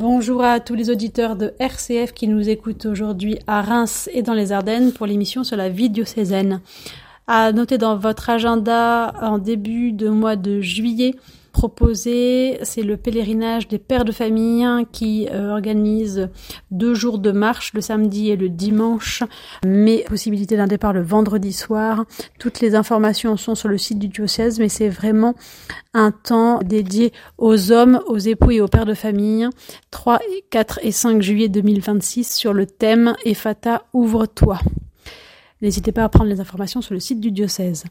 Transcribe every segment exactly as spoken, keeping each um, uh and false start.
Bonjour à tous les auditeurs de R C F qui nous écoutent aujourd'hui à Reims et dans les Ardennes pour l'émission sur la vie diocésaine. À noter dans votre agenda en début de mois de juillet, proposé, c'est le pèlerinage des pères de famille qui euh, organise deux jours de marche, le samedi et le dimanche, mais possibilité d'un départ le vendredi soir. Toutes les informations sont sur le site du diocèse, mais c'est vraiment un temps dédié aux hommes, aux époux et aux pères de famille, trois, quatre et cinq juillet deux mille vingt-six, sur le thème « Ephata, ouvre-toi ». N'hésitez pas à prendre les informations sur le site du diocèse.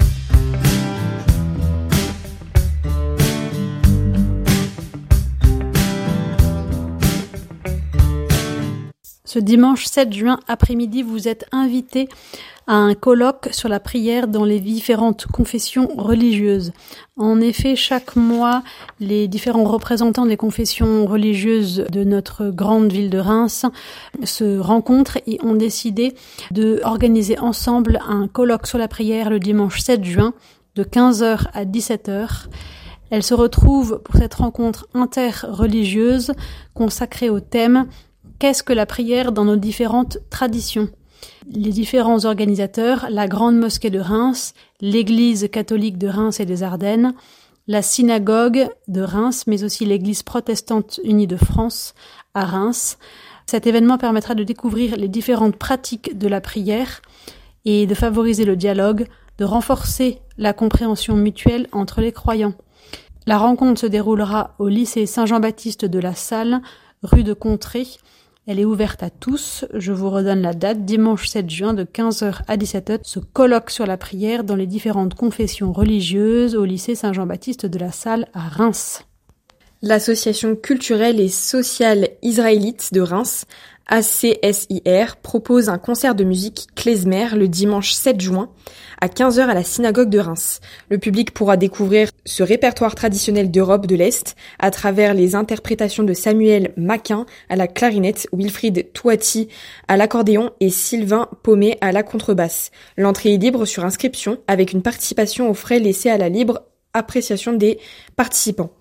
Ce dimanche sept juin après-midi, vous êtes invités à un colloque sur la prière dans les différentes confessions religieuses. En effet, chaque mois, les différents représentants des confessions religieuses de notre grande ville de Reims se rencontrent et ont décidé de organiser ensemble un colloque sur la prière le dimanche sept juin de quinze heures à dix-sept heures. Elles se retrouvent pour cette rencontre interreligieuse consacrée au thème « Qu'est-ce que la prière dans nos différentes traditions ?» Les différents organisateurs, la Grande Mosquée de Reims, l'Église catholique de Reims et des Ardennes, la Synagogue de Reims, mais aussi l'Église protestante unie de France à Reims. Cet événement permettra de découvrir les différentes pratiques de la prière et de favoriser le dialogue, de renforcer la compréhension mutuelle entre les croyants. La rencontre se déroulera au lycée Saint-Jean-Baptiste de la Salle, rue de Contré. Elle est ouverte à tous. Je vous redonne la date, dimanche sept juin de quinze heures à dix-sept heures. Ce colloque sur la prière dans les différentes confessions religieuses au lycée Saint-Jean-Baptiste de la Salle à Reims. L'Association culturelle et sociale israélite de Reims, A C S I R, propose un concert de musique klezmer le dimanche sept juin à quinze heures à la synagogue de Reims. Le public pourra découvrir ce répertoire traditionnel d'Europe de l'Est à travers les interprétations de Samuel Maquin à la clarinette, Wilfried Touati à l'accordéon et Sylvain Paumet à la contrebasse. L'entrée est libre sur inscription avec une participation aux frais laissés à la libre appréciation des participants.